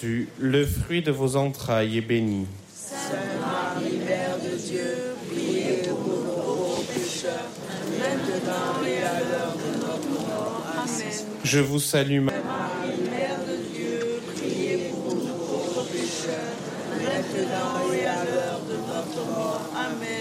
Le fruit de vos entrailles est béni. Sainte Marie, Mère de Dieu, priez pour nous pauvres pécheurs, maintenant et à l'heure de notre mort. Amen. Je vous salue, Marie, Mère de Dieu, priez pour nous pauvres pécheurs, maintenant et à l'heure de notre mort. Amen.